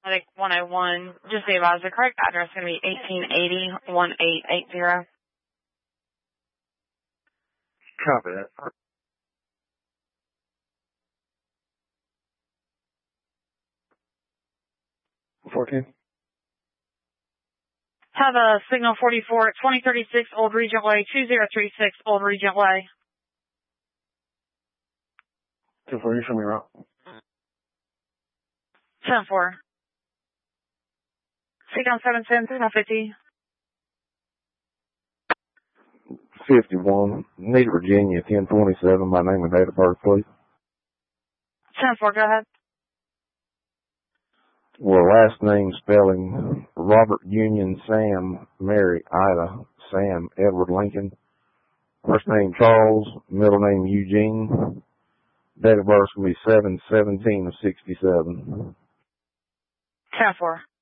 Medic 101, just be advised, the correct address is going to be 1880-1880. Copy that. 14. Have a signal 44 at 2036 Old Regent Way, 2036 Old Regent Way. 2-4, you show me route. 10-4. Signal 710, 50. 51, Need Virginia, 1027. My name and date of birth, please. 10-4, go ahead. Well, last name spelling Robert Union Sam Mary Ida Sam Edward Lincoln. First name Charles, middle name Eugene. Date of birth will be 7/17/67. 10-4.